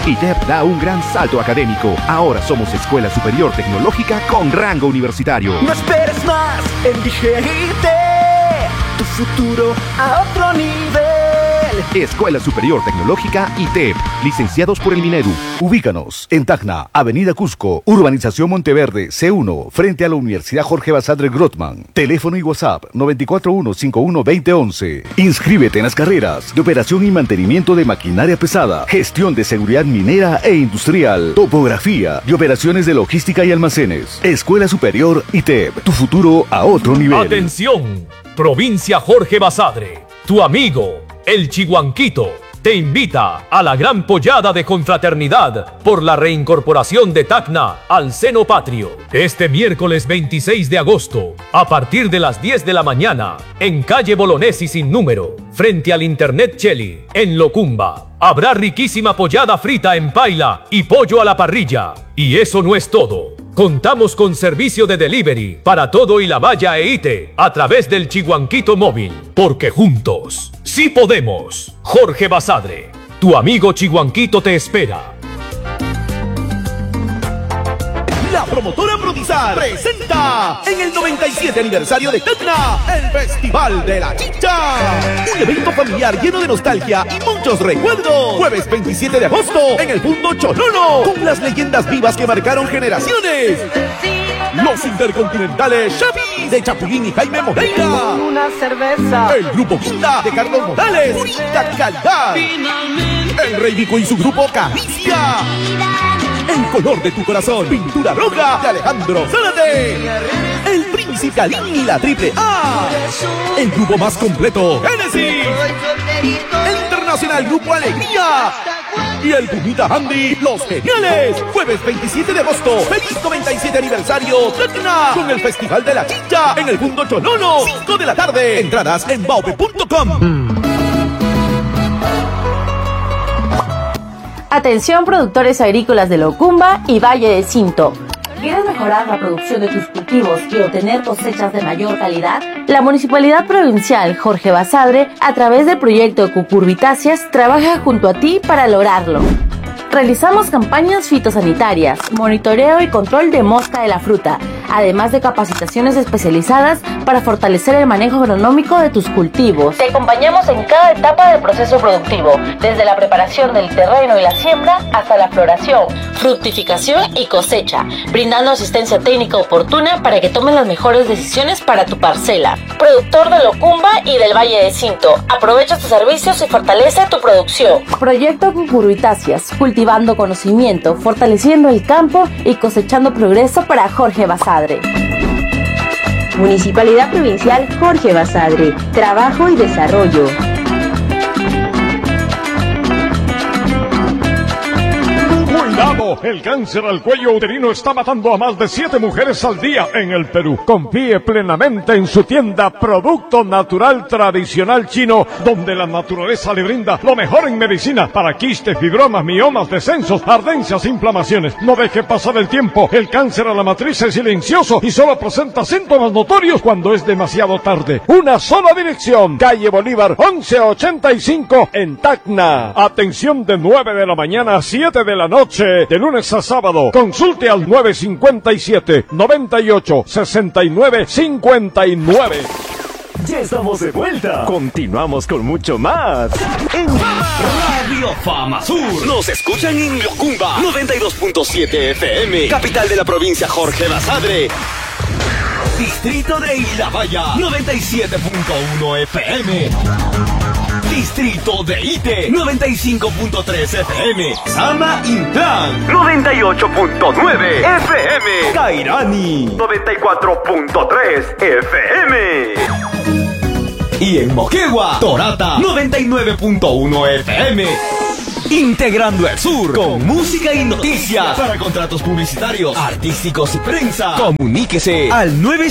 ITEP da un gran salto académico. Ahora somos Escuela Superior Tecnológica con rango universitario. No esperes más, elige ITEP, tu futuro a otro nivel. Escuela Superior Tecnológica ITEP, licenciados por el Minedu. Ubícanos en Tacna, Avenida Cusco, Urbanización Monteverde, C1, frente a la Universidad Jorge Basadre Grottman. Teléfono y WhatsApp 941-51-2011. Inscríbete en las carreras de operación y mantenimiento de maquinaria pesada, gestión de seguridad minera e industrial, topografía y operaciones de logística y almacenes. Escuela Superior ITEP, tu futuro a otro nivel. Atención, provincia Jorge Basadre, tu amigo el Chihuanquito te invita a la gran pollada de confraternidad por la reincorporación de Tacna al seno patrio. Este miércoles 26 de agosto, a partir de las 10 de la mañana, en calle Bolognesi sin número, frente al Internet Cheli, en Locumba. Habrá riquísima pollada frita en paila y pollo a la parrilla. Y eso no es todo. Contamos con servicio de delivery para todo y la valla e ITE a través del Chihuanquito móvil. Porque juntos, sí podemos. Jorge Basadre, tu amigo Chihuanquito te espera. La promotora Prodizar presenta en el 97 aniversario de Tacna el Festival de la Chicha. Un evento familiar lleno de nostalgia y muchos recuerdos. Jueves 27 de agosto en el Fundo Cholono, con las leyendas vivas que marcaron generaciones. Los Intercontinentales Xavi de Chapulín y Jaime Moreira. Una cerveza. El Grupo Quinta de Carlos Morales. Purita calidad. El Rey Vico y su grupo Caricia. El color de tu corazón, Pintura Roja de Alejandro Zárate. El Príncipe Alín y la Triple A. El grupo más completo, Génesis. El Internacional Grupo Alegría. Y el Pumita Andy, Los Geniales. Jueves 27 de agosto, feliz 97 aniversario Tacna, con el Festival de la Chicha en el Fundo Cholono, 5 de la tarde. Entradas en baube.com. Atención productores agrícolas de Locumba y Valle de Cinto. ¿Quieres mejorar la producción de tus cultivos y obtener cosechas de mayor calidad? La Municipalidad Provincial Jorge Basadre, a través del proyecto Cucurbitáceas, trabaja junto a ti para lograrlo. Realizamos campañas fitosanitarias, monitoreo y control de mosca de la fruta, además de capacitaciones especializadas para fortalecer el manejo agronómico de tus cultivos. Te acompañamos en cada etapa del proceso productivo, desde la preparación del terreno y la siembra hasta la floración, fructificación y cosecha, brindando asistencia técnica oportuna para que tomes las mejores decisiones para tu parcela. Productor de Locumba y del Valle de Cinto, aprovecha tus servicios y fortalece tu producción. Proyecto Cucurbitáceas, cultivando conocimiento, fortaleciendo el campo y cosechando progreso para Jorge Basadre. Municipalidad Provincial Jorge Basadre, trabajo y desarrollo. ¡Cuidado! El cáncer al cuello uterino está matando a más de 7 mujeres al día en el Perú. Confíe plenamente en su tienda Producto Natural Tradicional Chino, donde la naturaleza le brinda lo mejor en medicina para quistes, fibromas, miomas, descensos, ardencias, inflamaciones. No deje pasar el tiempo. El cáncer a la matriz es silencioso y solo presenta síntomas notorios cuando es demasiado tarde. Una sola dirección: calle Bolívar 1185 en Tacna. Atención de 9 de la mañana a 7 de la noche, de lunes a sábado. Consulte al 957-98-69-59. Ya estamos de vuelta. Continuamos con mucho más en Radio Fama Sur. Nos escuchan en Locumba 92.7 FM, capital de la provincia Jorge Basadre. Distrito de Ilhabaya 97.1 FM. Distrito de Ite 95.3 FM. Sama Intran 98.9 FM. Cairani 94.3 FM. Y en Moquegua, Torata 99.1 FM. Integrando el sur con música y noticias. Para contratos publicitarios, artísticos y prensa, comuníquese al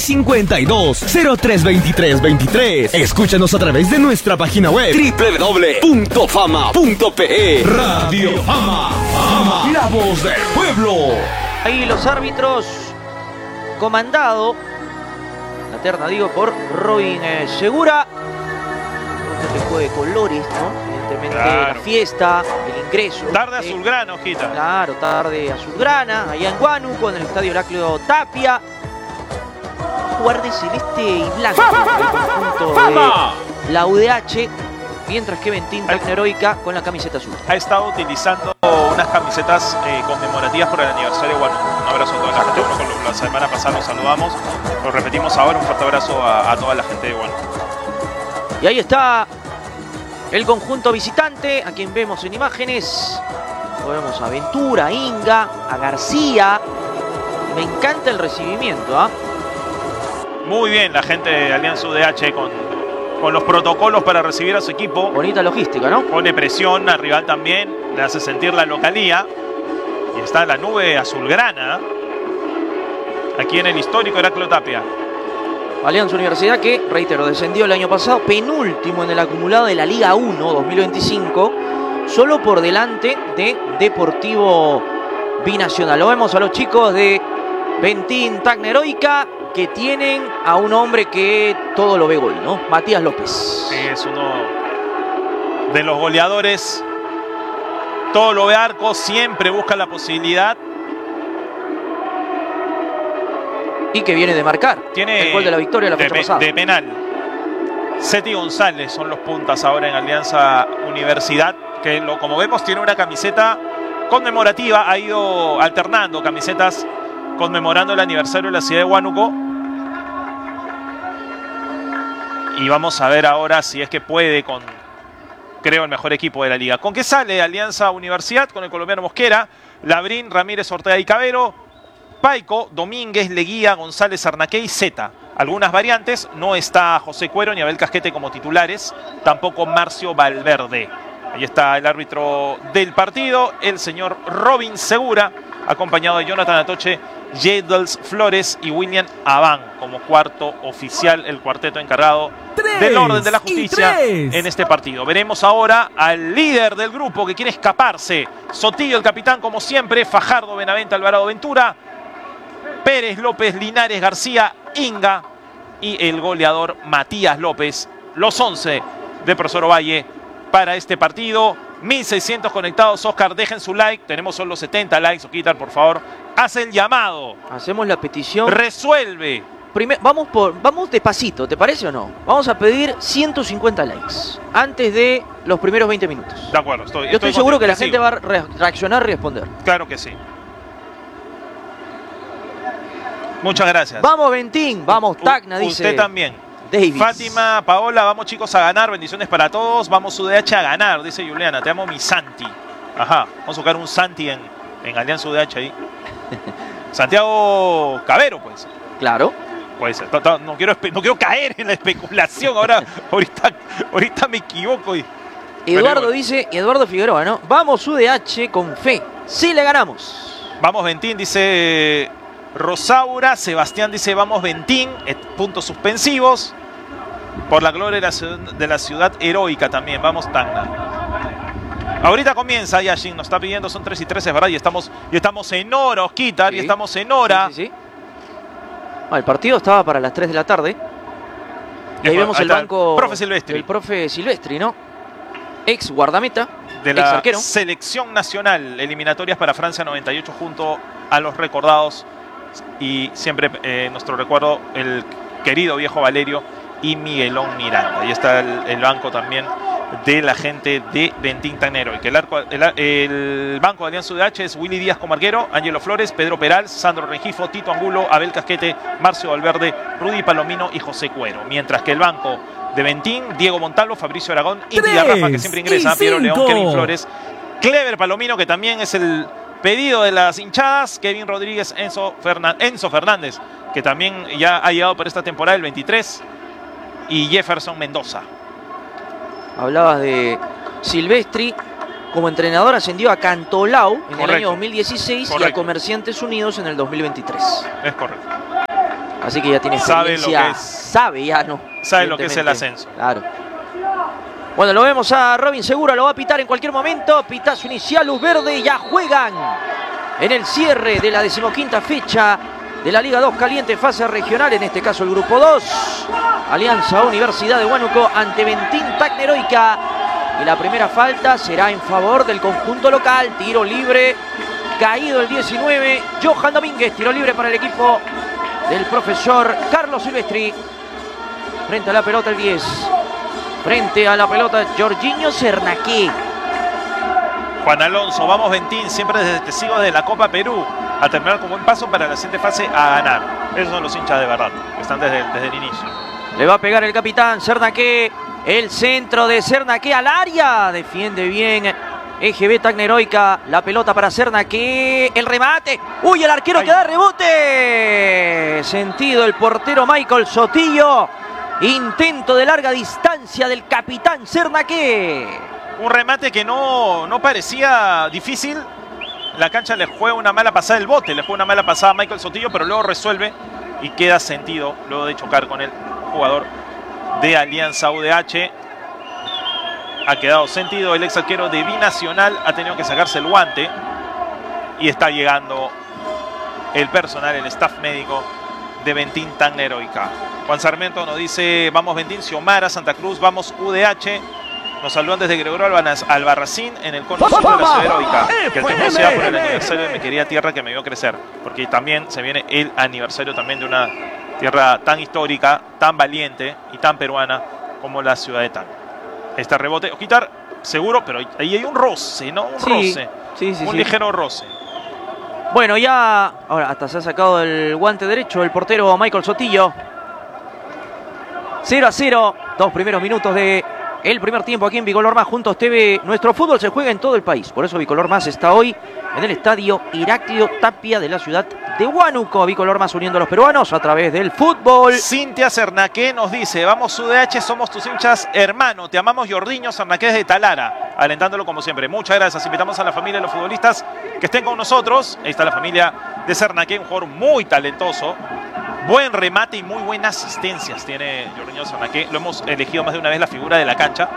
952-032323. Escúchanos a través de nuestra página web www.fama.pe. Radio Fama, Fama, la voz del pueblo. Ahí los árbitros, comandado, la terna digo por Robin Segura. Que juegue colores, ¿no? evidentemente la fiesta, el ingreso. Tarde azulgrana, hojita. Claro, tarde azulgrana, allá en Huánuco, en el estadio Heraclio Tapia. Jugar de celeste y blanco el conjunto de la UDH, mientras que Ventín Tecnoheroica con la camiseta azul. Ha estado utilizando unas camisetas conmemorativas por el aniversario de Huánuco. Un abrazo a toda la gente. Bueno, la semana pasada nos saludamos, lo repetimos ahora. Un fuerte abrazo a toda la gente de Huánuco. Y ahí está el conjunto visitante, a quien vemos en imágenes. Lo vemos a Ventura, a Inga, a García. Me encanta el recibimiento, ¿ah? Muy bien la gente de Alianza UDH con los protocolos para recibir a su equipo. Bonita logística, ¿no? Pone presión al rival también, le hace sentir la localía. Y está la nube azulgrana aquí en el histórico Heraclio Tapia. Alianza Universidad que, reitero, descendió el año pasado, penúltimo en el acumulado de la Liga 1 2025, solo por delante de Deportivo Binacional. Lo vemos a los chicos de Ventín Tecnoheroica, que tienen a un hombre que todo lo ve gol, ¿no? Matías López. Sí, es uno de los goleadores. Todo lo ve arco, siempre busca la posibilidad. Y que viene de marcar. Tiene el gol de la victoria la fecha pasada. De penal. Seti González son los puntas ahora en Alianza Universidad, que como vemos tiene una camiseta conmemorativa. Ha ido alternando camisetas conmemorando el aniversario de la ciudad de Huánuco. Y vamos a ver ahora si es que puede con, creo, el mejor equipo de la liga. ¿Con qué sale Alianza Universidad? Con el colombiano Mosquera, Labrín, Ramírez, Ortega y Cabero, Paico, Domínguez, Leguía, González, Arnaqué y Zeta. Algunas variantes, no está José Cuero ni Abel Casquete como titulares, tampoco Marcio Valverde. Ahí está el árbitro del partido, el señor Robin Segura, acompañado de Jonathan Atoche, Jedels Flores y William Abán como cuarto oficial, el cuarteto encargado del orden de la justicia en este partido. Veremos ahora al líder del grupo que quiere escaparse. Sotillo, el capitán, como siempre. Fajardo, Benavente, Alvarado, Ventura, Pérez, López, Linares, García, Inga y el goleador Matías López. Los 11 de Profesor Ovalle para este partido. 1600 conectados. Oscar, dejen su like. Tenemos solo 70 likes. Oquitar, por favor, hace el llamado. Hacemos la petición. Resuelve. Vamos despacito, ¿te parece o no? Vamos a pedir 150 likes antes de los primeros 20 minutos. De acuerdo, Yo estoy seguro que la gente va a reaccionar y responder. Claro que sí. Muchas gracias. Vamos, Ventín. Vamos, Tacna, dice. Usted también. Davis. Fátima, Paola, vamos chicos a ganar. Bendiciones para todos. Vamos UDH a ganar, dice Juliana. Te amo, mi Santi. Ajá, vamos a buscar un Santi en Alianza UDH ahí. Santiago Cabero, pues. Claro. Pues no quiero caer en la especulación. Ahorita me equivoco. Eduardo dice, Eduardo Figueroa, ¿no? Vamos UDH con fe. Sí le ganamos. Vamos Ventín, dice Rosaura. Sebastián dice vamos Ventín. Puntos suspensivos. Por la gloria de la ciudad heroica también. Vamos Tacna. Ahorita comienza Yashin, nos está pidiendo, son 3 y 13, es verdad, y estamos en hora, Osquitar, sí. Y estamos en hora. Sí. El partido estaba para las 3 de la tarde. Y ahí vemos el banco del profe Silvestri, ¿no? Ex guardameta, de la arquero. Selección nacional, eliminatorias para Francia 98 junto a los recordados y siempre nuestro recuerdo, el querido viejo Valerio y Miguelón Miranda. Ahí está el banco también de la gente de Ventín Tecnoheroica. El banco de Alianza UDH es Willy Díaz como arquero, Ángelo Flores, Pedro Peral, Sandro Rengifo, Tito Angulo, Abel Casquete, Marcio Valverde, Rudy Palomino y José Cuero. Mientras que el banco de Ventín, Diego Montalvo, Fabricio Aragón, Inti Rafa, que siempre ingresa, Piero León, Kevin Flores, Clever Palomino, que también es el pedido de las hinchadas, Kevin Rodríguez, Enzo Fernández, que también ya ha llegado para esta temporada, el 23, y Jefferson Mendoza. Hablabas de Silvestri, como entrenador ascendió a Cantolao en el año 2016 y a Comerciantes Unidos en el 2023. Es correcto. Así que ya tiene experiencia. Sabe lo que es el ascenso. Claro. Bueno, lo vemos a Robin Segura, lo va a pitar en cualquier momento. Pitazo inicial, luz verde, y ya juegan en el cierre de la 15ª fecha de la Liga 2 Caliente, fase regional, en este caso el Grupo 2. Alianza Universidad de Huánuco ante Ventín Tecnoheroica. Y la primera falta será en favor del conjunto local. Tiro libre, caído el 19. Johan Domínguez, tiro libre para el equipo del profesor Carlos Silvestri. Frente a la pelota el 10. Frente a la pelota Jorginho Cernaqué. Juan Alonso, vamos Ventín, siempre desde testigos de la Copa Perú, a terminar con buen paso para la siguiente fase a ganar. Esos son los hinchas de verdad, que están desde el inicio. Le va a pegar el capitán Cernaqué. El centro de Cernaqué al área. Defiende bien EGB Tacneroica. La pelota para Cernaqué. El remate. ¡Uy! El arquero que da rebote. Sentido el portero Michael Sotillo. Intento de larga distancia del capitán Cernaqué. Un remate que no parecía difícil. La cancha le juega una mala pasada el bote. Le juega una mala pasada a Michael Sotillo, pero luego resuelve y queda sentido luego de chocar con el jugador de Alianza UDH. Ha quedado sentido. El ex arquero de Binacional ha tenido que sacarse el guante. Y está llegando el personal, el staff médico de Ventín Tacneroica. Juan Sarmiento nos dice, vamos Ventín, Xiomara, Santa Cruz, vamos UDH. Nos saludan desde Gregorio Albarracín en el cono sur de la ciudad heroica. Que el tiempo sea por el aniversario de mi querida tierra que me vio crecer. Porque también se viene el aniversario también de una tierra tan histórica, tan valiente y tan peruana como la ciudad de Tacna. Este rebote, quitar seguro, pero ahí hay un roce, ¿no? Un roce. Un ligero roce. Bueno, ya ahora hasta se ha sacado el guante derecho el portero Michael Sotillo. 0-0, 2 primeros minutos de el primer tiempo aquí en Bicolor Más juntos TV. Nuestro fútbol se juega en todo el país. Por eso Bicolor Más está hoy en el estadio Iráclio Tapia de la ciudad de Huánuco. Bicolor Más uniendo a los peruanos a través del fútbol. Cintia Cernaqué nos dice, vamos UDH, somos tus hinchas hermano. Te amamos Jorginho Cernaqué desde Talara. Alentándolo como siempre. Muchas gracias. Invitamos a la familia de los futbolistas que estén con nosotros. Ahí está la familia de Cernaqué, un jugador muy talentoso. Buen remate y muy buenas asistencias tiene Jorginho Cernaqué. Lo hemos elegido más de una vez la figura de la cancha.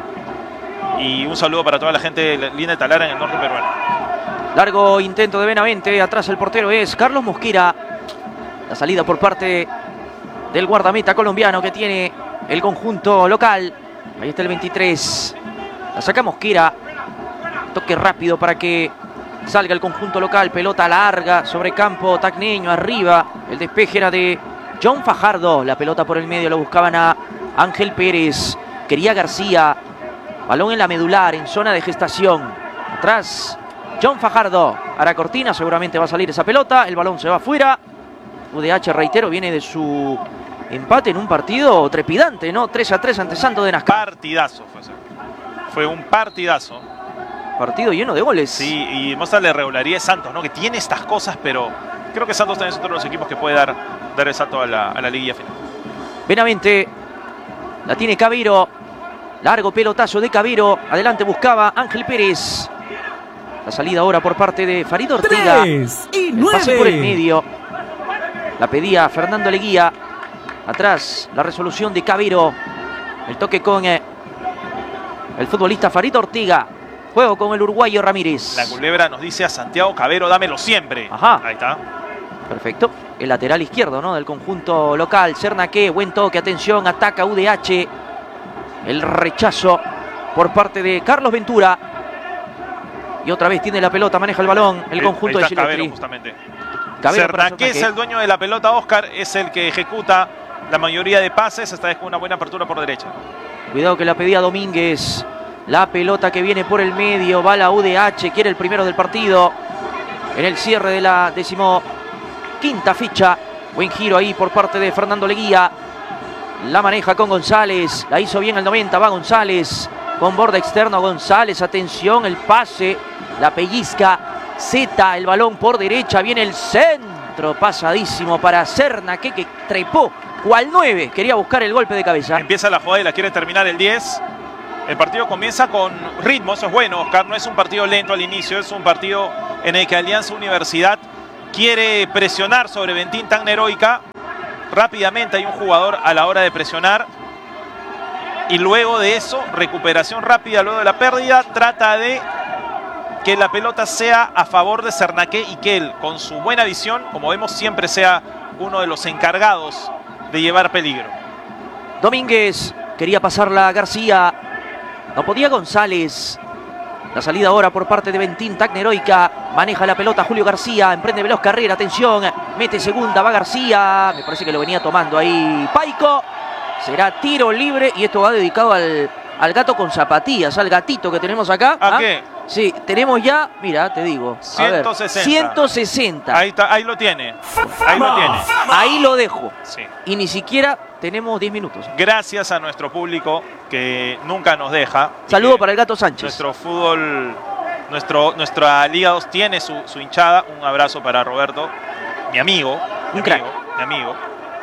Y un saludo para toda la gente linda de Talara en el norte peruano. Largo intento de Benavente. Atrás el portero es Carlos Mosquera. La salida por parte del guardameta colombiano que tiene el conjunto local. Ahí está el 23. La saca Mosquera. Toque rápido para que salga el conjunto local. Pelota larga sobre campo tacneño. Arriba. El despeje era de John Fajardo. La pelota por el medio. Lo buscaban a Ángel Pérez. Quería García. Balón en la medular. En zona de gestación. Atrás John Fajardo. Ara Cortina. Seguramente va a salir esa pelota. El balón se va afuera. UDH, reitero, viene de su empate en un partido trepidante, ¿no? 3-3 ante Santos de Nascar. Partidazo fue un partidazo. Partido lleno de goles. Sí, y muestra la irregularidad de Santos, ¿no? Que tiene estas cosas, pero creo que Santos también es otro de los equipos que puede dar el salto a la liguilla final. Benavente. La tiene Caviro. Largo pelotazo de Caviro. Adelante buscaba Ángel Pérez. La salida ahora por parte de Farid Ortega. 3 y 9. El pase por el medio. La pedía Fernando Leguía. Atrás la resolución de Caviro. El toque con el futbolista Farid Ortega. Juego con el uruguayo Ramírez. La culebra nos dice a Santiago Cavero, dámelo siempre. Ajá. Ahí está. Perfecto. El lateral izquierdo, ¿no? Del conjunto local. Cernaqué, buen toque, atención, ataca UDH. El rechazo por parte de Carlos Ventura. Y otra vez tiene la pelota, maneja el balón. El conjunto de Silvestri. Cavero, justamente. Cernaqué es el dueño de la pelota, Oscar. Es el que ejecuta la mayoría de pases. Esta vez con una buena apertura por derecha. Cuidado que la pedía Domínguez. La pelota que viene por el medio. Va la UDH. Quiere el primero del partido. En el cierre de la 15ª ficha. Buen giro ahí por parte de Fernando Leguía. La maneja con González. La hizo bien el 90. Va González. Con borde externo González. Atención, el pase. La pellizca. Zeta, el balón por derecha. Viene el centro. Pasadísimo para Cernaqué, que trepó. Cual 9. Quería buscar el golpe de cabeza. Empieza la jugada y la quiere terminar el 10. El partido comienza con ritmo. Eso es bueno, Oscar. No es un partido lento al inicio. Es un partido en el que Alianza Universidad quiere presionar sobre Ventín Tacneroica. Rápidamente hay un jugador a la hora de presionar. Y luego de eso, recuperación rápida luego de la pérdida. Trata de que la pelota sea a favor de Cernaqué y que él, con su buena visión, como vemos, siempre sea uno de los encargados de llevar peligro. Domínguez quería pasarla a García. No podía González. La salida ahora por parte de Bentín, Tacna Heroica. Maneja la pelota Julio García. Emprende veloz carrera. Atención. Mete segunda. Va García. Me parece que lo venía tomando ahí Paico. Será tiro libre. Y esto va dedicado al gato con zapatillas. Al gatito que tenemos acá. ¿A qué? Sí, tenemos ya, mira, te digo. 160. 160. Ahí lo tiene. Ahí lo tiene. Ahí lo dejo. Sí. Y ni siquiera tenemos 10 minutos. Gracias a nuestro público que nunca nos deja. Saludo para el Gato Sánchez. Nuestro fútbol, nuestra Liga 2 tiene su hinchada. Un abrazo para Roberto, mi amigo. Mi amigo.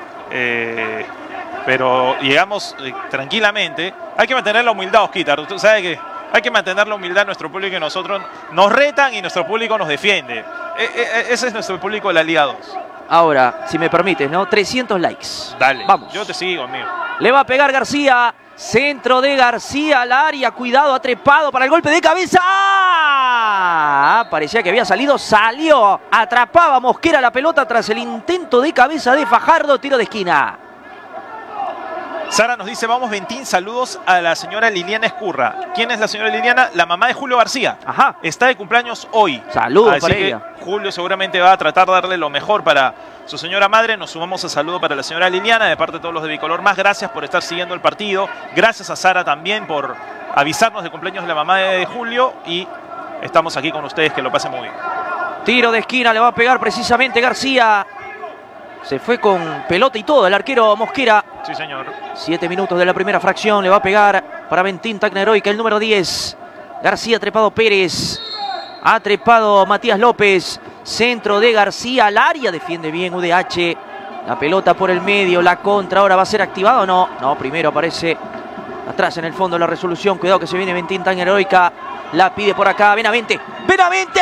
Pero llegamos tranquilamente. Hay que mantener la humildad, Osquitar. Tú sabes que hay que mantener la humildad. Nuestro público y nosotros nos retan y nuestro público nos defiende. Ese es nuestro público de la Liga 2. Ahora, si me permites, ¿no? 300 likes. Dale. Vamos. Yo te sigo, amigo. Le va a pegar García. Centro de García al área. Cuidado, ha trepado para el golpe de cabeza. ¡Ah! Parecía que había salido. Salió. Atrapaba Mosquera la pelota tras el intento de cabeza de Fajardo. Tiro de esquina. Sara nos dice, vamos Bentín, saludos a la señora Liliana Escurra. ¿Quién es la señora Liliana? La mamá de Julio García. Ajá. Está de cumpleaños hoy. Saludos Así para que ella. Julio seguramente va a tratar de darle lo mejor para su señora madre. Nos sumamos al saludo para la señora Liliana, de parte de todos los de Bicolor. Más gracias por estar siguiendo el partido. Gracias a Sara también por avisarnos de cumpleaños de la mamá de Julio. Y estamos aquí con ustedes, que lo pasen muy bien. Tiro de esquina, le va a pegar precisamente García. Se fue con pelota y todo el arquero Mosquera. Sí, señor. 7 minutos de la primera fracción. Le va a pegar para Bentín, Tacna Heroica, el número 10. García ha trepado Pérez. Ha trepado Matías López. Centro de García al área. Defiende bien UDH. La pelota por el medio. La contra ahora va a ser activada o no. No, primero aparece atrás en el fondo la resolución. Cuidado que se viene Bentín, Tacna Heroica. La pide por acá Benavente. ¡Benavente!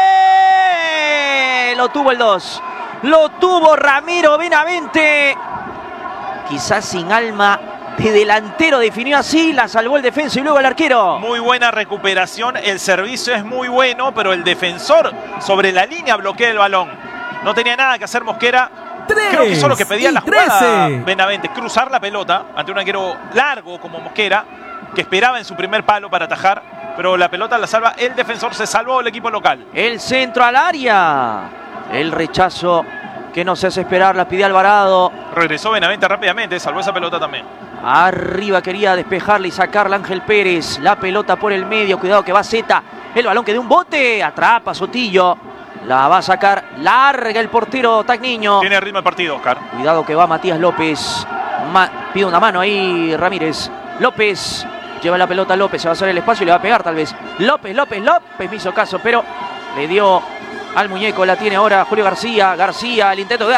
Lo tuvo el 2. Lo tuvo Ramiro Benavente. Quizás sin alma de delantero, definió así, la salvó el defensa y luego el arquero. Muy buena recuperación, el servicio es muy bueno, pero el defensor sobre la línea bloquea el balón. No tenía nada que hacer Mosquera. Creo que eso es lo que pedía la jugada Benavente, cruzar la pelota ante un arquero largo como Mosquera, que esperaba en su primer palo para atajar, pero la pelota la salva el defensor, se salvó el equipo local. El centro al área. El rechazo que no se hace esperar, la pide Alvarado. Regresó Benavente rápidamente, salvó esa pelota también. Arriba quería despejarla y sacarla Ángel Pérez. La pelota por el medio, cuidado que va Zeta. El balón que de un bote, atrapa Sotillo. La va a sacar, larga el portero Tacniño. Tiene ritmo el partido, Oscar. Cuidado que va Matías López. Pide una mano ahí Ramírez. López, lleva la pelota López, se va a hacer el espacio y le va a pegar tal vez. López me hizo caso, pero le dio al muñeco, la tiene ahora Julio García. García, el intento de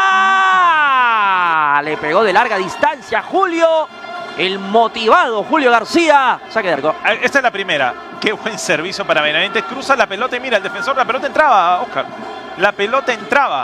García. Le pegó de larga distancia Julio. El motivado Julio García. Saque de arco. Esta es la primera. Qué buen servicio para Benavente. Cruza la pelota y mira, el defensor, la pelota entraba, Oscar. La pelota entraba.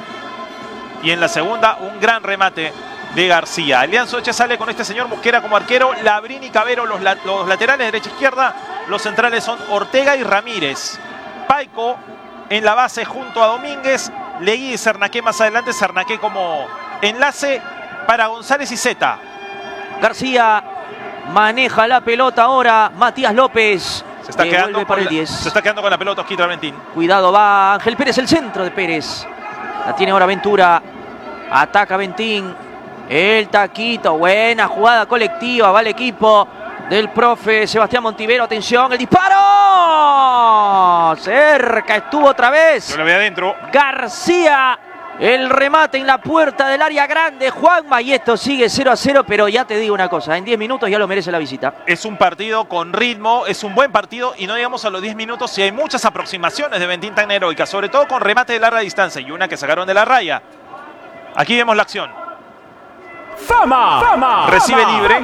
Y en la segunda, un gran remate de García. Alianza Oche sale con este señor Mosquera como arquero. Labrín y Cabero, los laterales derecha-izquierda. Los centrales son Ortega y Ramírez. Paico en la base junto a Domínguez, Legui y Cernaqué más adelante, Cernaqué como enlace para González y Zeta. García maneja la pelota ahora, Matías López. Se está quedando para el 10. Se está quedando con la pelota Osquita Bentín. Cuidado, va Ángel Pérez, el centro de Pérez. La tiene ahora Ventura. Ataca Bentín. El taquito, buena jugada colectiva, va el equipo del profe Sebastián Montivero. Atención, el disparo. Cerca estuvo otra vez. Yo lo veo adentro. García. El remate en la puerta del área grande, Juanma. Y esto sigue 0-0, pero ya te digo una cosa. En 10 minutos ya lo merece la visita. Es un partido con ritmo, es un buen partido. Y no llegamos a los 10 minutos si hay muchas aproximaciones de Bentín Tacna Heroica. Sobre todo con remate de larga distancia y una que sacaron de la raya. Aquí vemos la acción. ¡Fama! Recibe libre.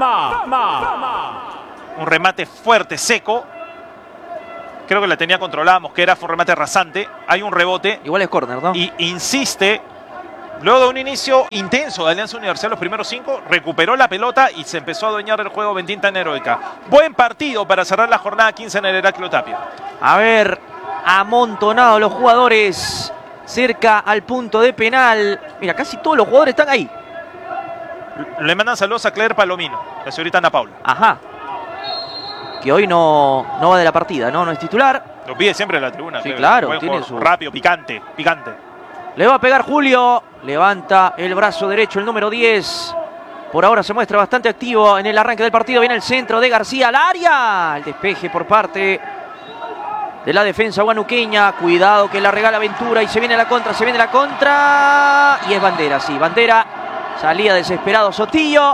Un remate fuerte, seco. Creo que la tenía controlada Mosquera, fue un remate rasante. Hay un rebote. Igual es córner, ¿no? Y insiste. Luego de un inicio intenso de Alianza Universidad, los primeros 5, recuperó la pelota y se empezó a adueñar el juego Bentín Tacna Heroica. Buen partido para cerrar la jornada 15 en el Heraclio Tapia. A ver, amontonados los jugadores cerca al punto de penal. Mira, casi todos los jugadores están ahí. Le mandan saludos a Claire Palomino, la señorita Ana Paula. Ajá. que hoy no va de la partida, ¿no? No es titular. Lo pide siempre en la tribuna. Sí, claro. Tiene su... Rápido, picante. Le va a pegar Julio. Levanta el brazo derecho el número 10. Por ahora se muestra bastante activo en el arranque del partido. Viene el centro de García al área. El despeje por parte de la defensa guanuqueña. Cuidado que la regala Ventura y se viene la contra. Y es Bandera, sí. Bandera. Salía desesperado Sotillo.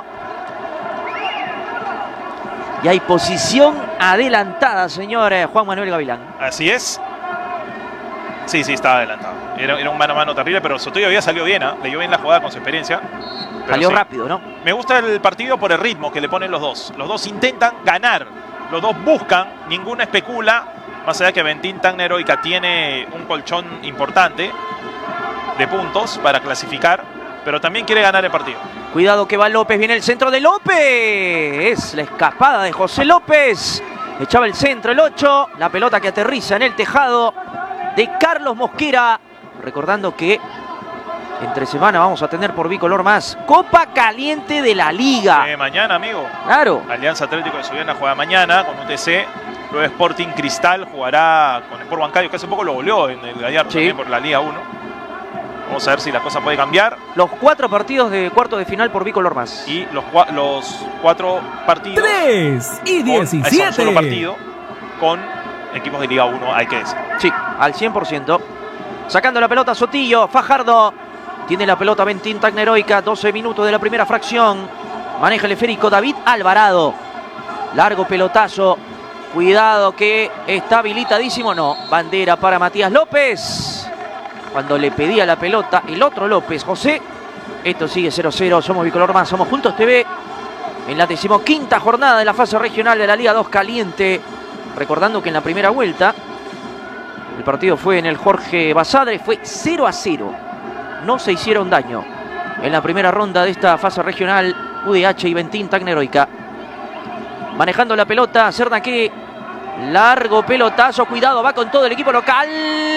Y hay posición adelantada, señor Juan Manuel Gavilán. Así es. Sí, estaba adelantado. Era un mano a mano terrible, pero Sotillo había salido bien, leyó bien la jugada con su experiencia. Salió rápido, ¿no? Me gusta el partido por el ritmo que le ponen los dos. Los dos intentan ganar, los dos buscan, ninguno especula. Más allá que Bentín Tacna Heroica tiene un colchón importante de puntos para clasificar, pero también quiere ganar el partido. Cuidado que va López, viene el centro de López. Es la escapada de José López. Echaba el centro el 8, la pelota que aterriza en el tejado de Carlos Mosquera. Recordando que entre semana vamos a tener por Bicolor más Copa Caliente de la Liga. Mañana, amigo. Claro. Alianza Atlético de Subiana juega mañana con UTC. Luego Sporting Cristal jugará con Sport Huancayo, que hace poco lo goleó en el Gallardo también por la Liga 1. Vamos a ver si la cosa puede cambiar. Los 4 partidos de cuarto de final por Bicolor más. Y los 4 partidos. 3 y 17. Un solo partido con equipos de Liga 1, hay que decir. Sí, al 100%. Sacando la pelota Sotillo, Fajardo. Tiene la pelota Bentín Tacna Heroica, 12 minutos de la primera fracción. Maneja el esférico David Alvarado. Largo pelotazo. Cuidado que está habilitadísimo. No, bandera para Matías López. Cuando le pedía la pelota el otro López, José. Esto sigue 0-0. Somos Bicolor más, somos Juntos TV. En la 15ª jornada de la fase regional de la Liga 2 Caliente. Recordando que en la primera vuelta el partido fue en el Jorge Basadre, fue 0-0. No se hicieron daño en la primera ronda de esta fase regional. UDH y Bentín Tacna Heroica. Manejando la pelota, Cernaque. Largo pelotazo, cuidado, va con todo el equipo local.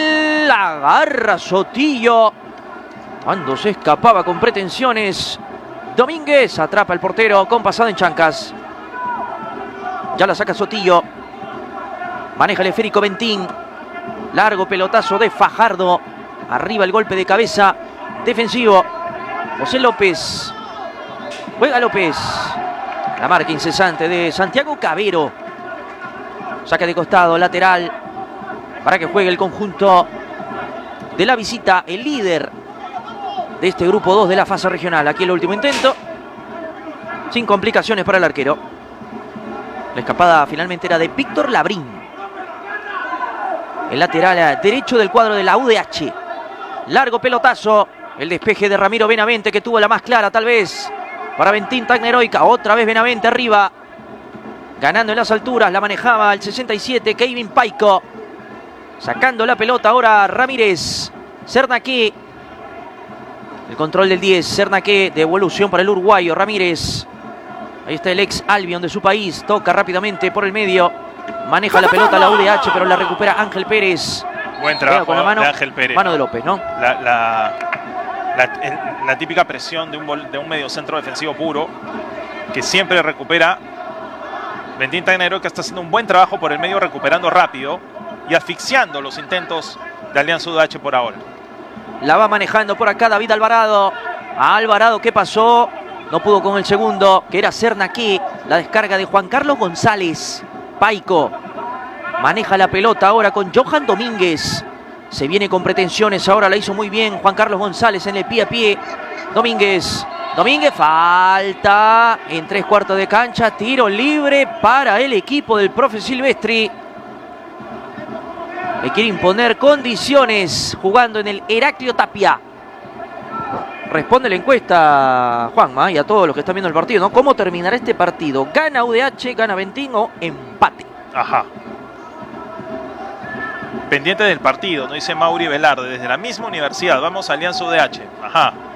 Agarra Sotillo. Cuando se escapaba con pretensiones. Domínguez atrapa al portero con pasada en chancas. Ya la saca Sotillo. Maneja el esférico Bentín. Largo pelotazo de Fajardo. Arriba el golpe de cabeza defensivo. José López. Juega López. La marca incesante de Santiago Cabero. Saca de costado, lateral. Para que juegue el conjunto de la visita. El líder de este grupo 2 de la fase regional. Aquí el último intento. Sin complicaciones para el arquero. La escapada finalmente era de Víctor Labrín. El lateral derecho del cuadro de la UDH. Largo pelotazo. El despeje de Ramiro Benavente, que tuvo la más clara tal vez para Bentín Tacna Heroica. Otra vez Benavente arriba. Ganando en las alturas. La manejaba el 67 Kevin Paico. Sacando la pelota ahora Ramírez. Cernaque. El control del 10. Cernaque. Devolución para el uruguayo Ramírez. Ahí está el ex Albion de su país. Toca rápidamente por el medio. Maneja la pelota la UDH, pero la recupera Ángel Pérez. Buen trabajo con la mano, de Ángel Pérez. Mano de López, ¿no? La típica presión de un mediocentro defensivo puro, que siempre recupera. Bentín Tacna Heroica está haciendo un buen trabajo por el medio, recuperando rápido y asfixiando los intentos de Alianza UDH por ahora. La va manejando por acá David Alvarado. A Alvarado, ¿qué pasó? No pudo con el segundo, que era Cernaque. La descarga de Juan Carlos González. Paico maneja la pelota ahora con Johan Domínguez. Se viene con pretensiones, ahora la hizo muy bien Juan Carlos González en el pie a pie. Domínguez, falta en 3/4 de cancha. Tiro libre para el equipo del profe Silvestri. Le quiere imponer condiciones jugando en el Heraclio Tapia. Responde la encuesta, Juanma, y a todos los que están viendo el partido, ¿no? ¿Cómo terminará este partido? ¿Gana UDH, gana Bentín o empate? Ajá. Pendiente del partido, nos dice Mauri Velarde, desde la misma universidad. Vamos a Alianza UDH. Ajá.